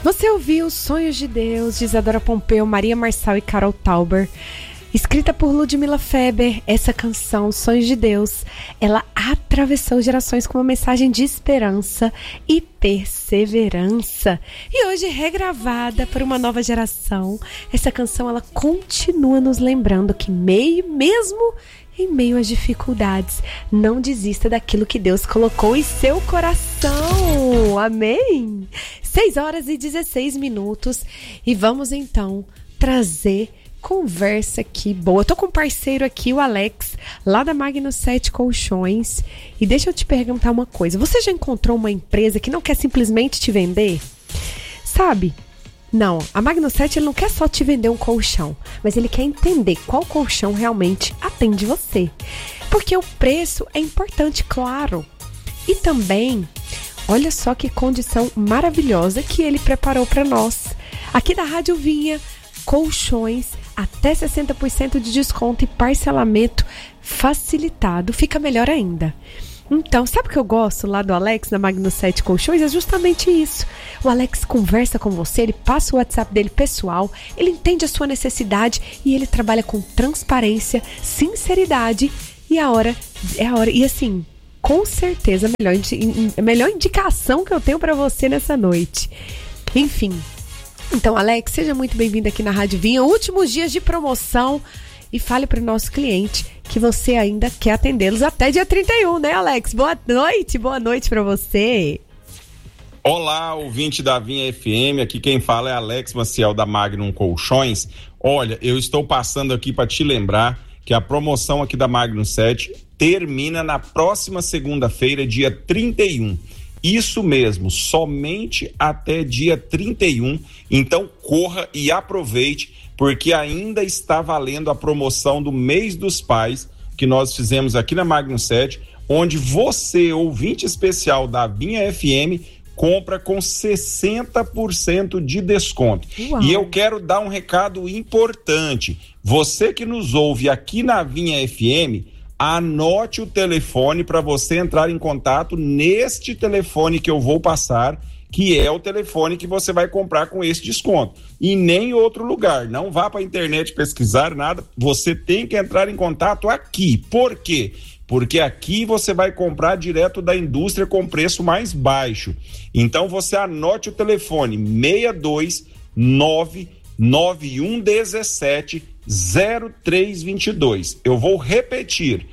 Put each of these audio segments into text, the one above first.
Você ouviu Sonhos de Deus, de Isadora Pompeu, Maria Marçal e Carol Tauber, escrita por Ludmila Feber. Essa canção, Sonhos de Deus, ela atravessou gerações com uma mensagem de esperança e perseverança. E hoje, regravada por uma nova geração, essa canção ela continua nos lembrando que mesmo em meio às dificuldades, não desista daquilo que Deus colocou em seu coração. Amém? 6h16 e vamos então trazer conversa aqui boa. Eu tô com um parceiro aqui, o Alex, lá da Magno 7 Colchões. E deixa eu te perguntar uma coisa. Você já encontrou uma empresa que não quer simplesmente te vender? Sabe? Não, a Magno 7 ele não quer só te vender um colchão, mas ele quer entender qual colchão realmente atende você. Porque o preço é importante, claro. E também, olha só que condição maravilhosa que ele preparou para nós. Aqui da Rádio Vinha, colchões até 60% de desconto e parcelamento facilitado. Fica melhor ainda. Então, sabe o que eu gosto lá do Alex, na Magno 7 Colchões? É justamente isso. O Alex conversa com você, ele passa o WhatsApp dele pessoal, ele entende a sua necessidade e ele trabalha com transparência, sinceridade e a hora. E assim, com certeza, a melhor indicação que eu tenho para você nessa noite. Enfim. Então, Alex, seja muito bem-vindo aqui na Rádio Vinha. Últimos dias de promoção. E fale para o nosso cliente que você ainda quer atendê-los até dia 31, né, Alex? Boa noite para você. Olá, ouvinte da Vinha FM, aqui quem fala é Alex Maciel da Magnum Colchões. Olha, eu estou passando aqui para te lembrar que a promoção aqui da Magnum 7 termina na próxima segunda-feira, dia 31. Isso mesmo, somente até dia 31. Então corra e aproveite, porque ainda está valendo a promoção do Mês dos Pais, que nós fizemos aqui na Magno 7, onde você, ouvinte especial da Vinha FM, compra com 60% de desconto. Uau. E eu quero dar um recado importante. Você que nos ouve aqui na Vinha FM, anote o telefone para você entrar em contato neste telefone que eu vou passar, que é o telefone que você vai comprar com esse desconto. E nem em outro lugar. Não vá para a internet pesquisar nada. Você tem que entrar em contato aqui. Por quê? Porque aqui você vai comprar direto da indústria com preço mais baixo. Então você anote o telefone 62991170322. Eu vou repetir,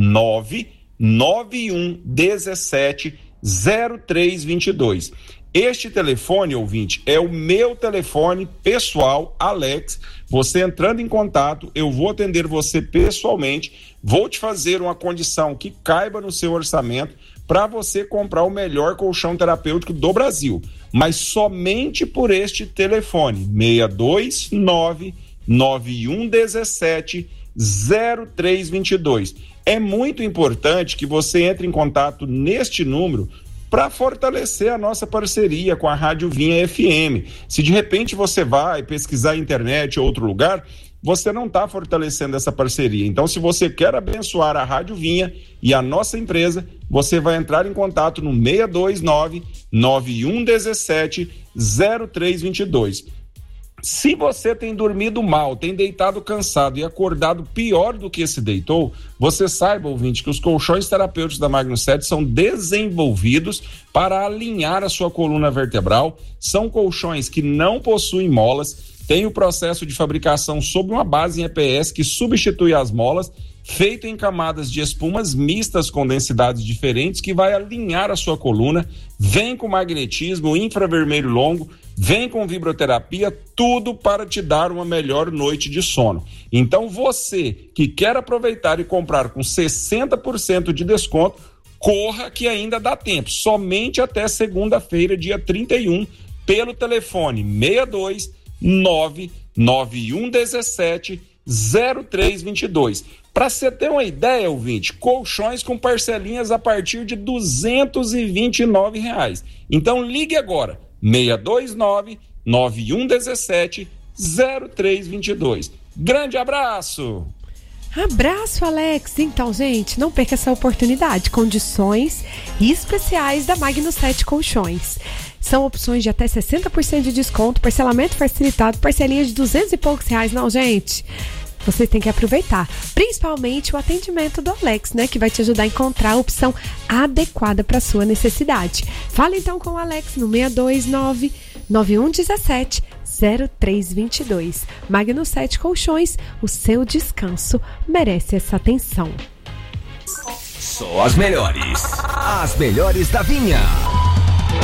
991170322. Este telefone, ouvinte, é o meu telefone pessoal, Alex. Você entrando em contato, eu vou atender você pessoalmente, vou te fazer uma condição que caiba no seu orçamento para você comprar o melhor colchão terapêutico do Brasil. Mas somente por este telefone, 62991170322. É muito importante que você entre em contato neste número para fortalecer a nossa parceria com a Rádio Vinha FM. Se de repente você vai pesquisar na internet ou outro lugar, você não está fortalecendo essa parceria. Então, se você quer abençoar a Rádio Vinha e a nossa empresa, você vai entrar em contato no 62991170322. Se você tem dormido mal, tem deitado cansado e acordado pior do que se deitou, você saiba, ouvinte, que os colchões terapêuticos da Magno 7 são desenvolvidos para alinhar a sua coluna vertebral. São colchões que não possuem molas, têm o processo de fabricação sob uma base em EPS que substitui as molas, feito em camadas de espumas mistas com densidades diferentes, que vai alinhar a sua coluna. Vem com magnetismo, infravermelho longo, vem com vibroterapia, tudo para te dar uma melhor noite de sono. Então você que quer aproveitar e comprar com 60% de desconto, corra que ainda dá tempo, somente até segunda-feira, dia 31, pelo telefone 62991170322. Para você ter uma ideia, ouvinte, colchões com parcelinhas a partir de R$ 229. Então ligue agora, 62991170322. Grande abraço! Abraço, Alex! Então, gente, não perca essa oportunidade. Condições especiais da Magno 7 Colchões. São opções de até 60% de desconto, parcelamento facilitado, parcelinhas de R$200 e poucos. Não, gente, você tem que aproveitar, principalmente o atendimento do Alex, né, que vai te ajudar a encontrar a opção adequada para sua necessidade. Fala então com o Alex no 629-9117-0322. Magno 7 Colchões, o seu descanso merece essa atenção. Só as melhores da Vinha.